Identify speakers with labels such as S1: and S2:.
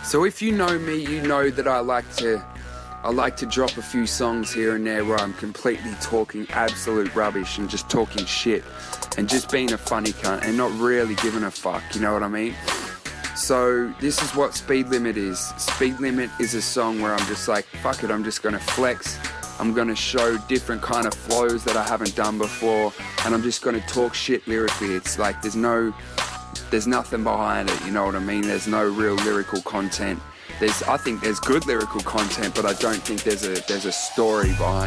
S1: So if you know me, you know that I like to drop a few songs here and there where I'm completely talking absolute rubbish and just talking shit and just being a funny cunt and not really giving a fuck, you know what I mean? So this is what Speed Limit is. Speed Limit is a song where I'm just like, fuck it, I'm just gonna flex. I'm gonna show different kind of flows that I haven't done before, and I'm just gonna talk shit lyrically. It's like there's nothing behind it, you know what I mean? There's no real lyrical content. I think there's good lyrical content, but I don't think there's a story behind it.